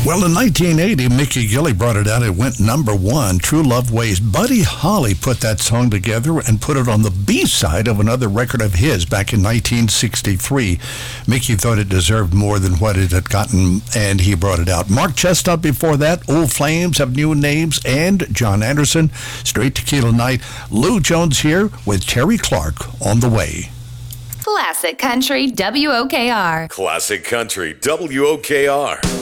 Well, in 1980, Mickey Gilley brought it out. It went number one, True Love Ways. Buddy Holly put that song together and put it on the B-side of another record of his back in 1963. Mickey thought it deserved more than what it had gotten, and he brought it out. Mark Chestnut before that, Old Flames Have New Names, and John Anderson, Straight Tequila Night. Lou Jones here with Terry Clark on the way. Classic Country WOKR. Classic Country WOKR.